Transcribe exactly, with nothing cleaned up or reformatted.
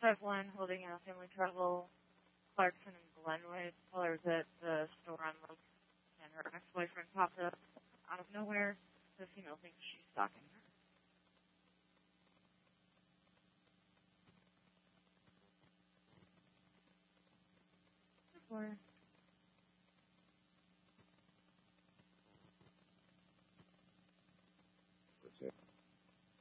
Evelyn holding out family travel, Clarkson and Glenwood. Tell her that the store on Lake and her ex-boyfriend popped up out of nowhere. The female thinks she's stalking her. Before